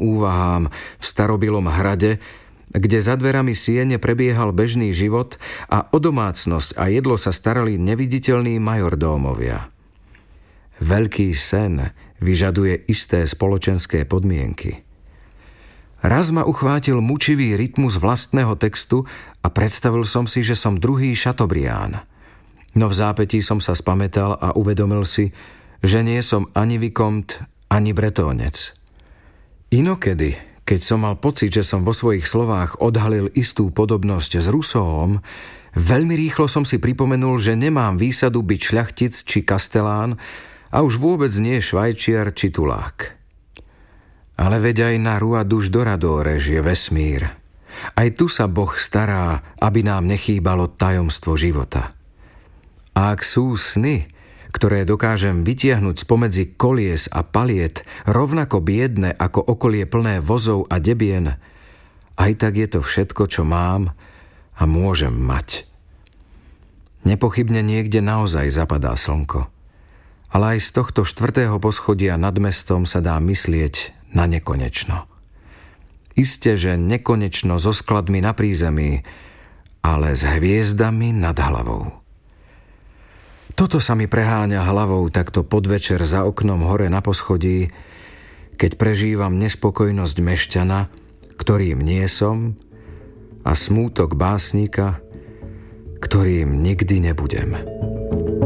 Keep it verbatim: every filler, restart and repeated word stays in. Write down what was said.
úvahám v starobilom hrade, kde za dverami siene prebiehal bežný život a o domácnosť a jedlo sa starali neviditeľní majordómovia. Veľký sen vyžaduje isté spoločenské podmienky. Raz ma uchvátil mučivý rytmus vlastného textu a predstavil som si, že som druhý Chateaubriand. No v zápätí som sa spamätal a uvedomil si, že nie som ani Vicomte, ani Bretónec. Inokedy, keď som mal pocit, že som vo svojich slovách odhalil istú podobnosť s Rousseauom, veľmi rýchlo som si pripomenul, že nemám výsadu byť šľachtic či kastelán a už vôbec nie švajčiar či tulák. Ale veď aj na Rua duš Doradore žije vesmír. Aj tu sa Boh stará, aby nám nechýbalo tajomstvo života. A ak sú sny, ktoré dokážem vytiahnuť spomedzi kolies a paliet, rovnako biedne ako okolie plné vozov a debien, aj tak je to všetko, čo mám a môžem mať. Nepochybne niekde naozaj zapadá slnko. Ale aj z tohto štvrtého poschodia nad mestom sa dá myslieť na nekonečno. Isté, že nekonečno so skladmi na prízemí, ale s hviezdami nad hlavou. Toto sa mi preháňa hlavou takto podvečer za oknom hore na poschodí, keď prežívam nespokojnosť mešťana, ktorým nie som, a smútok básnika, ktorým nikdy nebudem.